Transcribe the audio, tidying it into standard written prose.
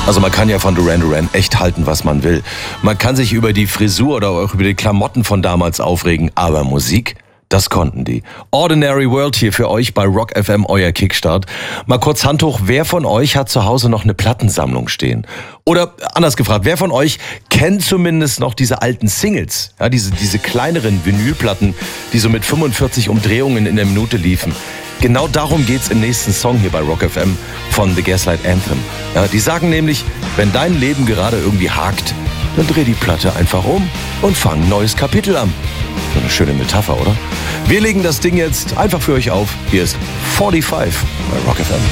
Also man kann ja von Duran Duran echt halten, was man will. Man kann sich über die Frisur oder auch über die Klamotten von damals aufregen, aber Musik, das konnten die. Ordinary World hier für euch bei Rock FM, euer Kickstart. Mal kurz Hand hoch, wer von euch hat zu Hause noch eine Plattensammlung stehen? Oder anders gefragt, wer von euch kennt zumindest noch diese alten Singles? Ja, diese kleineren Vinylplatten, die so mit 45 Umdrehungen in der Minute liefen. Genau darum geht's im nächsten Song hier bei Rock FM von The Gaslight Anthem. Ja, die sagen nämlich, wenn dein Leben gerade irgendwie hakt, dann dreh die Platte einfach um und fang ein neues Kapitel an. So eine schöne Metapher, oder? Wir legen das Ding jetzt einfach für euch auf. Hier ist 45 bei Rock FM.